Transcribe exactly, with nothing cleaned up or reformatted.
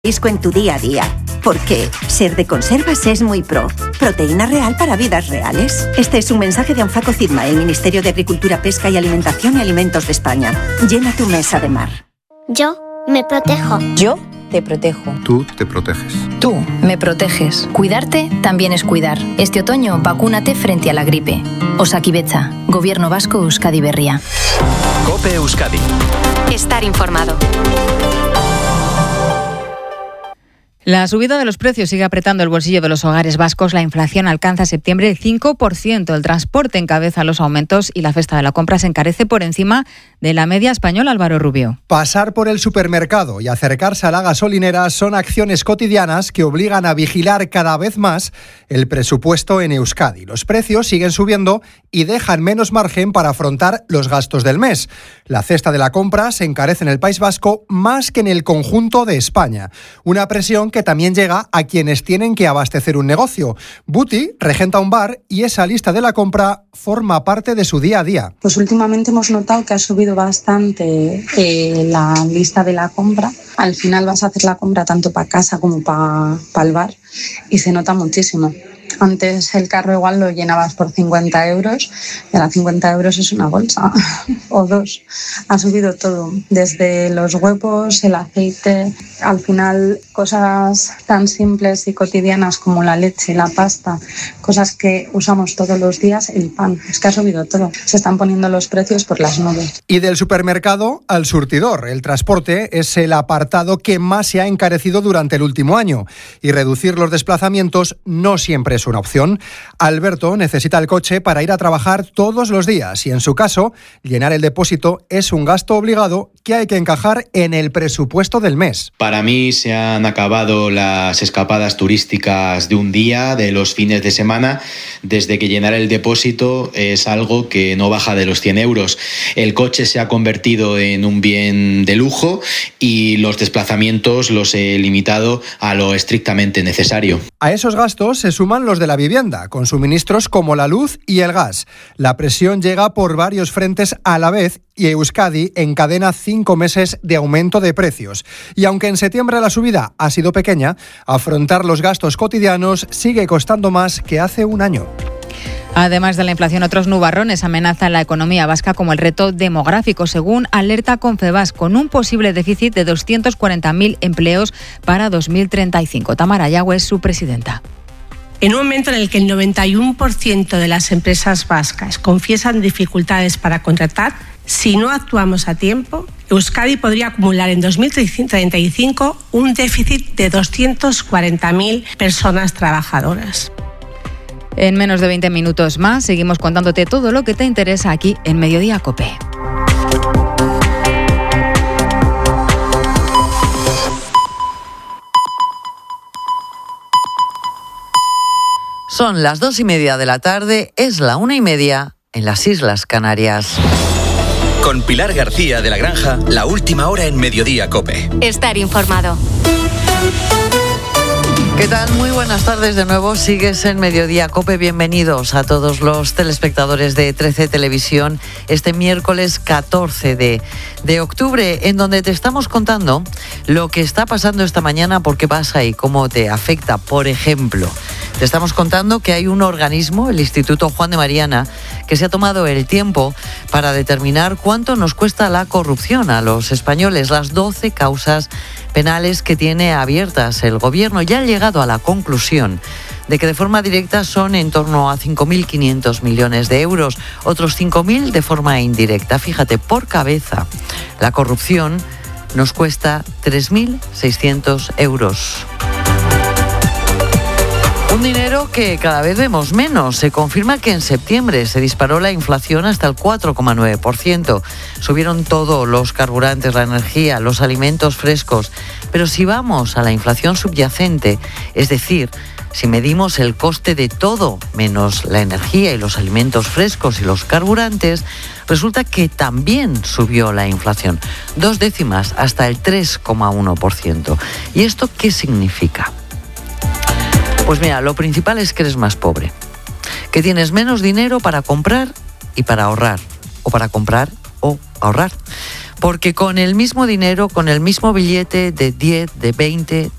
Marisco en tu día a día. Porque ser de conservas es muy pro. Proteína real para vidas reales. Este es un mensaje de Anfaco Cidma, el Ministerio de Agricultura, Pesca y Alimentación y Alimentos de España. Llena tu mesa de mar. Yo me protejo. Yo te protejo. Tú te proteges. Tú me proteges. Cuidarte también es cuidar. Este otoño, vacúnate frente a la gripe. Osakidetza, Gobierno Vasco, Euskadi Berria. COPE Euskadi. Estar informado. La subida de los precios sigue apretando el bolsillo de los hogares vascos. La inflación alcanza en septiembre el cinco por ciento. El transporte encabeza los aumentos y la cesta de la compra se encarece por encima de la media española. Álvaro Rubio. Pasar por el supermercado y acercarse a la gasolinera son acciones cotidianas que obligan a vigilar cada vez más el presupuesto en Euskadi. Los precios siguen subiendo y dejan menos margen para afrontar los gastos del mes. La cesta de la compra se encarece en el País Vasco más que en el conjunto de España. Una presión que también llega a quienes tienen que abastecer un negocio. Buti regenta un bar y esa lista de la compra forma parte de su día a día. Pues últimamente hemos notado que ha subido bastante eh, la lista de la compra. Al final vas a hacer la compra tanto para casa como para pa el bar y se nota muchísimo. Antes el carro igual lo llenabas por cincuenta euros y ahora cincuenta euros es una bolsa o dos. Ha subido todo, desde los huevos, el aceite, al final cosas tan simples y cotidianas como la leche, la pasta, cosas que usamos todos los días, el pan. Es que ha subido todo. Se están poniendo los precios por las nubes. Y del supermercado al surtidor. El transporte es el apartado que más se ha encarecido durante el último año y reducir los desplazamientos no siempre es una opción. Alberto necesita el coche para ir a trabajar todos los días y en su caso, llenar el depósito es un gasto obligado que hay que encajar en el presupuesto del mes. Para mí se han acabado las escapadas turísticas de un día, de los fines de semana, desde que llenar el depósito es algo que no baja de los cien euros. El coche se ha convertido en un bien de lujo y los desplazamientos los he limitado a lo estrictamente necesario. A esos gastos se suman los de la vivienda, con suministros como la luz y el gas. La presión llega por varios frentes a la vez y Euskadi encadena cinco meses de aumento de precios. Y aunque en septiembre la subida ha sido pequeña, afrontar los gastos cotidianos sigue costando más que hace un año. Además de la inflación, otros nubarrones amenazan la economía vasca, como el reto demográfico, según alerta Confebask, con un posible déficit de doscientos cuarenta mil empleos para dos mil treinta y cinco. Tamara Yagüe es su presidenta. En un momento en el que el noventa y uno por ciento de las empresas vascas confiesan dificultades para contratar, si no actuamos a tiempo, Euskadi podría acumular en dos mil treinta y cinco un déficit de doscientas cuarenta mil personas trabajadoras. En menos de veinte minutos más seguimos contándote todo lo que te interesa aquí en Mediodía COPE. Son las dos y media de la tarde, es la una y media en las Islas Canarias. Con Pilar García de la Granja, la última hora en Mediodía COPE. Estar informado. ¿Qué tal? Muy buenas tardes de nuevo. Sigues en Mediodía COPE. Bienvenidos a todos los telespectadores de trece Televisión este miércoles catorce de octubre, en donde te estamos contando lo que está pasando esta mañana, por qué pasa y cómo te afecta. Por ejemplo, te estamos contando que hay un organismo, el Instituto Juan de Mariana, que se ha tomado el tiempo para determinar cuánto nos cuesta la corrupción a los españoles, las doce causas penales que tiene abiertas el gobierno, ya ha llegado a la conclusión de que de forma directa son en torno a cinco mil quinientos millones de euros, otros cinco mil de forma indirecta. Fíjate, por cabeza, la corrupción nos cuesta tres mil seiscientos euros. Un dinero que cada vez vemos menos. Se confirma que en septiembre se disparó la inflación hasta el cuatro coma nueve por ciento. Subieron todos los carburantes, la energía, los alimentos frescos. Pero si vamos a la inflación subyacente, es decir, si medimos el coste de todo, menos la energía y los alimentos frescos y los carburantes, resulta que también subió la inflación. Dos décimas, hasta el tres coma uno por ciento. ¿Y esto qué significa? Pues mira, lo principal es que eres más pobre, que tienes menos dinero para comprar y para ahorrar, o para comprar o ahorrar. Porque con el mismo dinero, con el mismo billete de diez, de veinte,